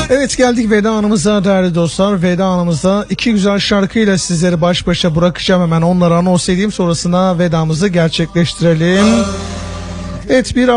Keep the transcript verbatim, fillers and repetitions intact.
Evet, geldik veda anımıza değerli dostlar. Veda anımızda iki güzel şarkıyla sizleri baş başa bırakacağım. Hemen onları anons edeyim, sonrasında vedamızı gerçekleştirelim. Evet, bir